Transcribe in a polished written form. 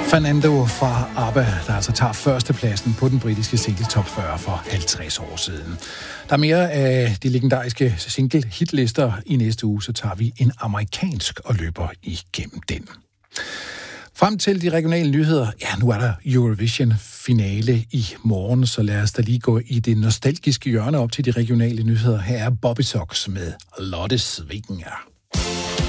Fernando fra ABBA, der altså tager førstepladsen på den britiske single top 40 for 50 år siden. Der er mere af de legendariske single-hitlister. I næste uge så tager vi en amerikansk og løber igennem den. Frem til de regionale nyheder, nu er der Eurovision-finale i morgen, så lad os da lige gå i det nostalgiske hjørne op til de regionale nyheder. Her er Bobby Sox med Lotte Svinger.